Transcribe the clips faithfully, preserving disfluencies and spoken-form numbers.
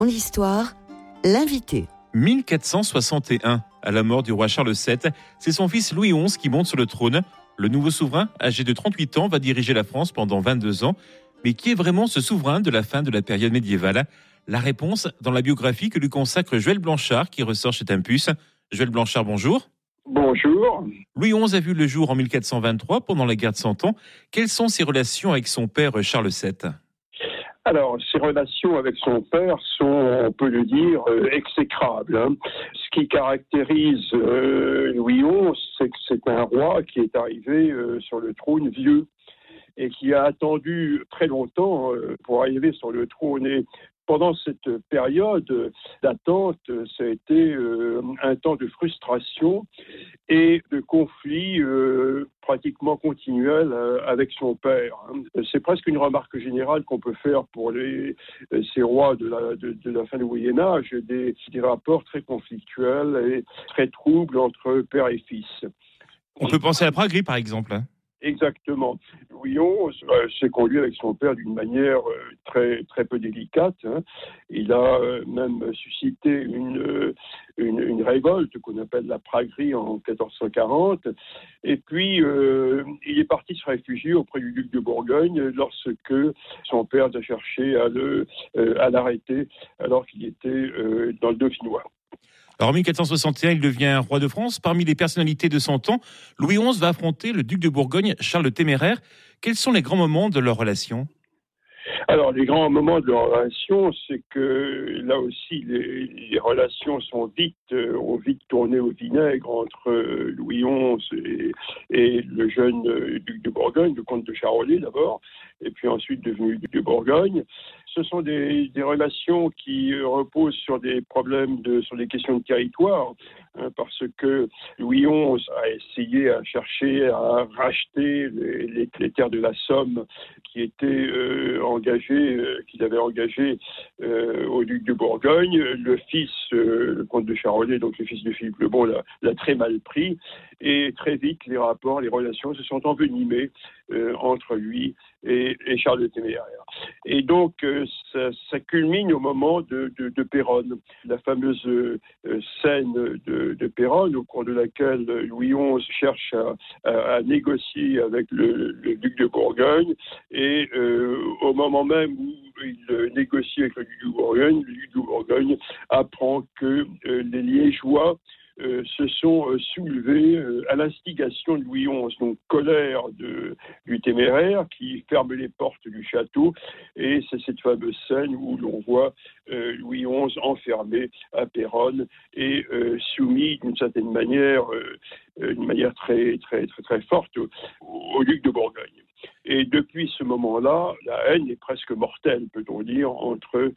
Mon histoire, l'invité. mille quatre cent soixante et un, à la mort du roi Charles sept, c'est son fils Louis onze qui monte sur le trône. Le nouveau souverain, âgé de trente-huit ans, va diriger la France pendant vingt-deux ans. Mais qui est vraiment ce souverain de la fin de la période médiévale ? La réponse dans la biographie que lui consacre Joël Blanchard, qui ressort chez Tempus. Joël Blanchard, bonjour. Bonjour. Louis onze a vu le jour en mille quatre cent vingt-trois, pendant la guerre de Cent Ans. Quelles sont ses relations avec son père Charles sept ? Alors, ses relations avec son père sont, on peut le dire, euh, exécrables. Hein. Ce qui caractérise euh, Louis onze, c'est que c'est un roi qui est arrivé euh, sur le trône vieux et qui a attendu très longtemps euh, pour arriver sur le trône. Et pendant cette période d'attente, ça a été euh, un temps de frustration et de conflit euh, pratiquement continuel euh, avec son père. C'est presque une remarque générale qu'on peut faire pour les, ces rois de la, de, de la fin du Moyen-Âge, des, des rapports très conflictuels et très troubles entre père et fils. On peut penser à Praguerie, par exemple. Exactement. Louis onze euh, s'est conduit avec son père d'une manière euh, très très peu délicate. Hein. Il a euh, même suscité une, euh, une une révolte qu'on appelle la Praguerie en quatorze cent quarante. Et puis euh, il est parti se réfugier auprès du duc de Bourgogne lorsque son père a cherché à le euh, à l'arrêter alors qu'il était euh, dans le Dauphinois. Alors en mille quatre cent soixante et un, il devient roi de France. Parmi les personnalités de son temps, Louis onze va affronter le duc de Bourgogne, Charles le Téméraire. Quels sont les grands moments de leur relation ? Alors, les grands moments de leur relation, c'est que là aussi, les, les relations sont vite, euh, ont vite tourné au vinaigre entre euh, Louis onze et, et le jeune euh, duc de Bourgogne, le comte de Charolais d'abord, et puis ensuite devenu duc de Bourgogne. Ce sont des, des relations qui euh, reposent sur des problèmes, de, sur des questions de territoire, hein, parce que Louis onze a essayé à chercher à racheter les, les, les terres de la Somme qui étaient euh, engagées, euh, qu'il avait engagées euh, au duc de Bourgogne. Le fils, euh, le comte de Charolais, donc le fils de Philippe le Bon, l'a, l'a très mal pris. Et très vite, les rapports, les relations se sont envenimés euh, entre lui et, et Charles le Téméraire. Et donc, euh, ça, ça culmine au moment de, de, de Péronne, la fameuse euh, scène de, de Péronne, au cours de laquelle Louis onze cherche à, à, à négocier avec le, le duc de Bourgogne. Et euh, au moment même où il négocie avec le duc de Bourgogne, le duc de Bourgogne apprend que euh, les Liégeois Euh, se sont euh, soulevés euh, à l'instigation de Louis onze, donc colère de, du Téméraire qui ferme les portes du château, et c'est cette fameuse scène où l'on voit euh, Louis onze enfermé à Péronne et euh, soumis d'une certaine manière, euh, d'une manière très très très très forte au, au duc de Bourgogne. Et depuis ce moment-là, la haine est presque mortelle, peut-on dire, entre euh,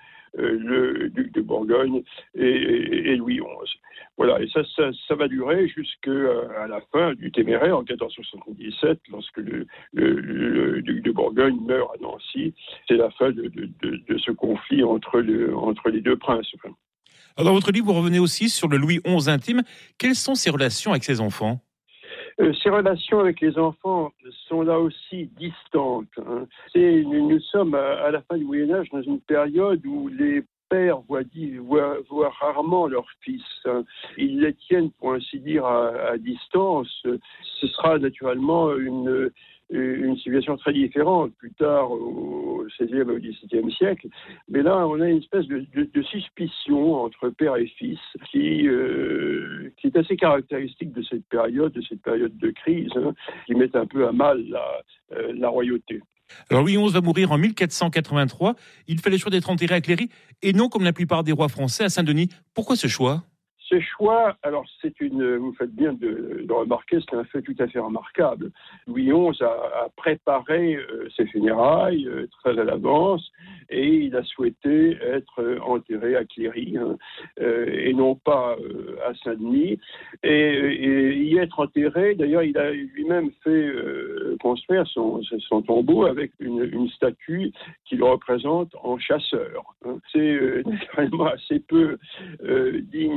le duc de Bourgogne et, et, et Louis onze. Voilà, et ça, ça, ça va durer jusqu'à la fin du Téméraire, en quatorze cent soixante-dix-sept, lorsque le, le, le duc de Bourgogne meurt à Nancy. C'est la fin de, de, de, de ce conflit entre, le, entre les deux princes. Alors, dans votre livre, vous revenez aussi sur le Louis onze intime. Quelles sont ses relations avec ses enfants ? Euh, ces relations avec les enfants sont là aussi distantes. Hein. C'est, nous, nous sommes à, à la fin du Moyen-Âge dans une période où les pères voient, voient, voient rarement leurs fils. Hein. Ils les tiennent, pour ainsi dire, à, à distance. Ce sera naturellement une... une situation très différente plus tard au seizième et au dix-septième siècle. Mais là, on a une espèce de, de, de suspicion entre père et fils qui, euh, qui est assez caractéristique de cette période, de cette période de crise, hein, qui met un peu à mal la, euh, la royauté. Alors Louis onze va mourir en mille quatre cent quatre-vingt-trois. Il fait le choix d'être enterré à Cléry et non comme la plupart des rois français à Saint-Denis. Pourquoi ce choix ? Ce choix, alors c'est une, vous faites bien de, de remarquer, c'est un fait tout à fait remarquable. Louis onze a, a préparé euh, ses funérailles euh, très à l'avance et il a souhaité être euh, enterré à Cléry hein, euh, et non pas euh, à Saint-Denis. Et, et y être enterré, d'ailleurs, il a lui-même fait euh, construire son, son tombeau avec une, une statue qui le représente en chasseur. Hein. C'est euh, naturellement assez peu euh, digne de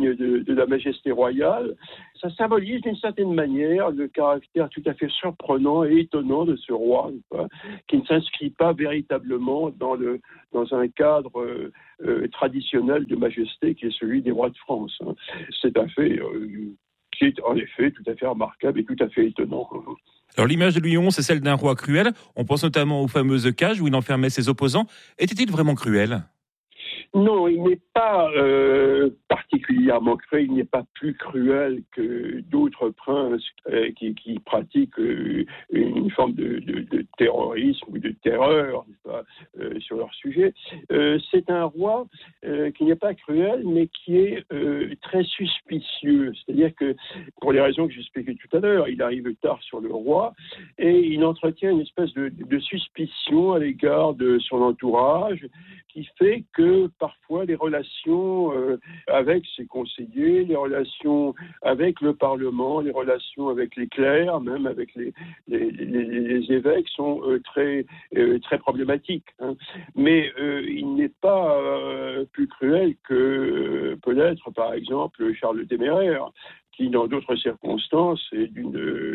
de la majesté royale. Ça symbolise d'une certaine manière le caractère tout à fait surprenant et étonnant de ce roi, hein, qui ne s'inscrit pas véritablement dans, le, dans un cadre euh, euh, traditionnel de majesté qui est celui des rois de France. Hein. C'est un fait euh, qui est en effet tout à fait remarquable et tout à fait étonnant. Alors l'image de Louis onze, c'est celle d'un roi cruel. On pense notamment aux fameuses cages où il enfermait ses opposants. Était-il vraiment cruel ? Non, il n'est pas euh, particulièrement cruel, il n'est pas plus cruel que d'autres princes euh, qui, qui pratiquent euh, une forme de, de, de terrorisme ou de terreur pas, euh, sur leur sujet. Euh, c'est un roi euh, qui n'est pas cruel, mais qui est euh, très suspicieux. C'est-à-dire que, pour les raisons que j'expliquais tout à l'heure, il arrive tard sur le roi et il entretient une espèce de, de suspicion à l'égard de son entourage qui fait que parfois les relations euh, avec ses conseillers, les relations avec le Parlement, les relations avec les clercs, même avec les, les, les, les évêques sont euh, très, euh, très problématiques. Hein. Mais euh, il n'est pas euh, plus cruel que euh, peut-être, par exemple, Charles le Téméraire, qui, dans d'autres circonstances, est d'une,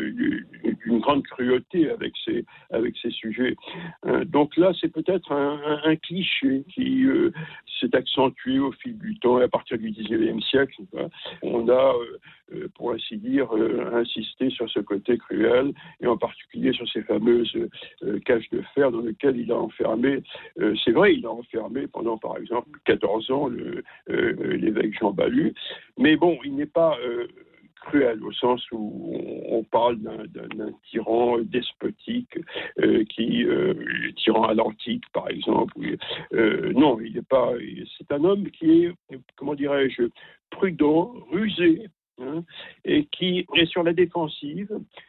d'une grande cruauté avec ses, avec ses sujets. Euh, donc là, c'est peut-être un, un, un cliché qui euh, s'est accentué au fil du temps et à partir du dix-neuvième siècle. Quoi. On a, euh, pour ainsi dire, euh, insisté sur ce côté cruel, et en particulier sur ces fameuses euh, cages de fer dans lesquelles il a enfermé, euh, c'est vrai, il a enfermé pendant, par exemple, quatorze ans le, euh, l'évêque Jean Balue, mais bon, il n'est pas... Euh, cruel, au sens où on parle d'un, d'un, d'un tyran despotique euh, qui, euh, tyran à l'antique, par exemple. Euh, non, il n'est pas. C'est un homme qui est, comment dirais-je, prudent, rusé, hein, et qui est sur la défensive.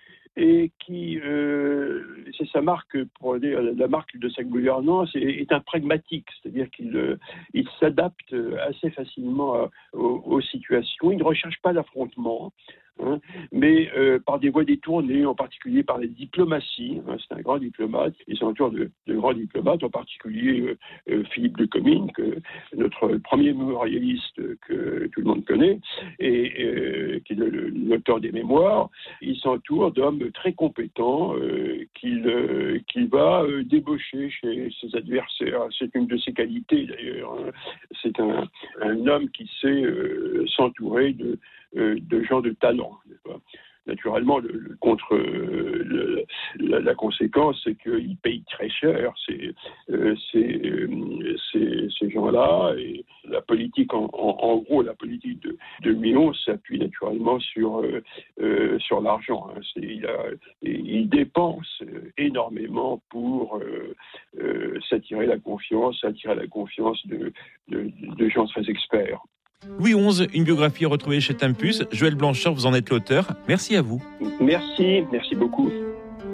Et qui, euh, c'est sa marque, pour dire, la marque de sa gouvernance, est, est un pragmatique, c'est-à-dire qu'il euh, il s'adapte assez facilement à, aux, aux situations. Il ne recherche pas l'affrontement, hein, mais euh, par des voies détournées, en particulier par la diplomatie. Hein, c'est un grand diplomate, il s'entoure de, de grands diplomates, en particulier euh, euh, Philippe de Comines, que, notre premier mémorialiste que tout le monde connaît, et euh, qui est le, le, l'auteur des mémoires. Il s'entoure d'hommes très compétent euh, qu'il, euh, qu'il va euh, débaucher chez ses adversaires. C'est une de ses qualités d'ailleurs. Hein. C'est un, un homme qui sait euh, s'entourer de, euh, de gens de talent. Naturellement, le, le, contre euh, le, la, la conséquence, c'est qu'ils payent très cher ces, euh, ces, euh, ces, ces gens-là. Et la politique, en, en, en gros, la politique de, de Louis onze s'appuie naturellement sur, euh, euh, sur l'argent. Hein. C'est, il, a, il dépense énormément pour euh, euh, s'attirer la confiance, attirer la confiance de, de, de gens très experts. Louis onze, une biographie retrouvée chez Tempus. Joël Blanchard, vous en êtes l'auteur. Merci à vous. Merci, merci beaucoup.